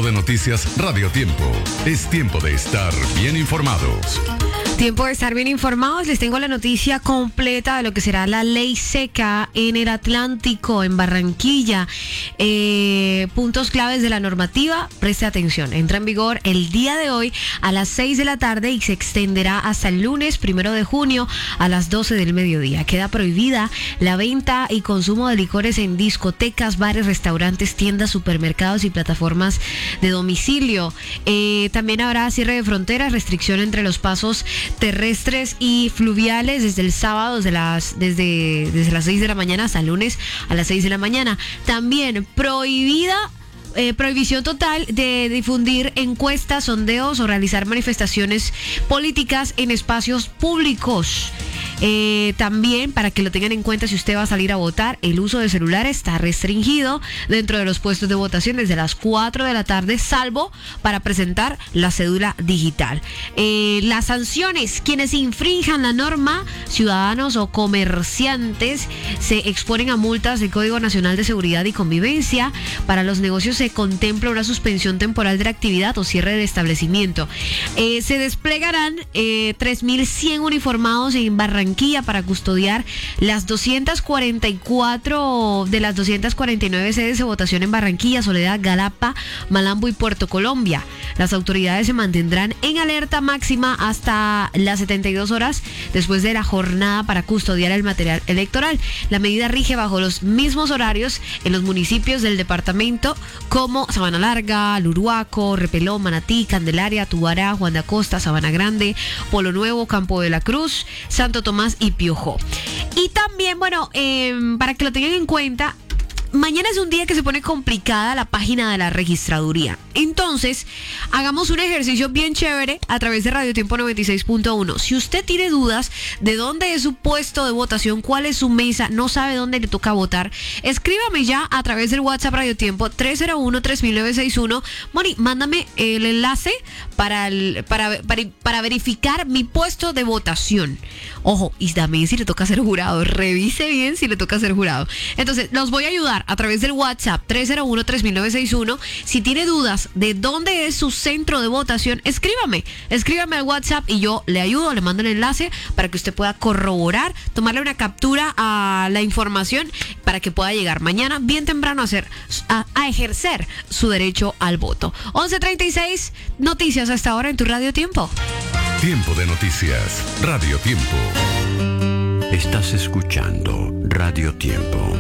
de noticias Radio Tiempo. Es tiempo de estar bien informados. Tiempo de estar bien informados. Les tengo la noticia completa de lo que será la ley seca en el Atlántico, en Barranquilla. Puntos claves de la normativa. Preste atención. Entra en vigor el día de hoy a las 6 de la tarde y se extenderá hasta el lunes 1 de junio a las 12 del mediodía. Queda prohibida la venta y consumo de licores en discotecas, bares, restaurantes, tiendas, supermercados y plataformas de domicilio. También habrá cierre de fronteras, restricción entre los pasos terrestres y fluviales desde el sábado desde las 6 de la mañana hasta el lunes a las 6 de la mañana. También prohibición total de difundir encuestas, sondeos o realizar manifestaciones políticas en espacios públicos. También, para que lo tengan en cuenta, si usted va a salir a votar, el uso de celular está restringido dentro de los puestos de votación desde las 4 de la tarde, salvo para presentar la cédula digital. Las sanciones: quienes infrinjan la norma, ciudadanos o comerciantes, se exponen a multas del Código Nacional de Seguridad y Convivencia. Para los negocios se contempla una suspensión temporal de la actividad o cierre de establecimiento. Se desplegarán 3.100 uniformados en Barranquilla para custodiar las 244 de las 249 sedes de votación en Barranquilla, Soledad, Galapa, Malambo y Puerto Colombia. Las autoridades se mantendrán en alerta máxima hasta las 72 horas después de la jornada para custodiar el material electoral. La medida rige bajo los mismos horarios en los municipios del departamento como Sabana Larga, Luruaco, Repelón, Manatí, Candelaria, Tubará, Juan de Acosta, Sabana Grande, Polo Nuevo, Campo de la Cruz, Santo Tomás y Piojó. Y también, para que lo tengan en cuenta, mañana es un día que se pone complicada la página de la registraduría. Entonces, hagamos un ejercicio bien chévere a través de Radio Tiempo 96.1. Si usted tiene dudas de dónde es su puesto de votación, cuál es su mesa, no sabe dónde le toca votar, escríbame ya a través del WhatsApp Radio Tiempo 301-3961. Moni, mándame el enlace para verificar mi puesto de votación. Ojo, y también si le toca ser jurado, revise bien si le toca ser jurado. Entonces, los voy a ayudar a través del WhatsApp 301-3961. Si tiene dudas de dónde es su centro de votación, escríbame al WhatsApp y yo le ayudo, le mando el enlace para que usted pueda corroborar, tomarle una captura a la información para que pueda llegar mañana bien temprano a ejercer su derecho al voto. 11:36, noticias hasta ahora en tu Radio Tiempo. Tiempo de noticias, Radio Tiempo. Estás escuchando Radio Tiempo.